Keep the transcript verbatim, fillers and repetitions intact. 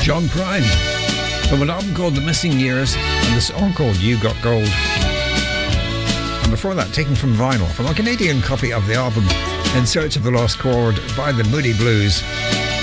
John Prine, from an album called The Missing Years, and the song called You Got Gold. And before that, taken from vinyl, from a Canadian copy of the album In Search of the Lost Chord by the Moody Blues,